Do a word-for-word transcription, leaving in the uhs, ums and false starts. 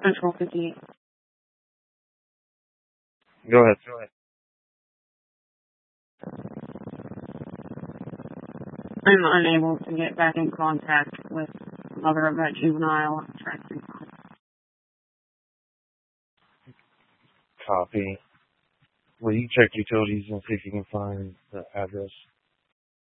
Control fifty-eight. Go ahead. Go ahead. I'm unable to get back in contact with the mother of that juvenile. I'm trying to find. Copy. Will you check utilities and see if you can find the address?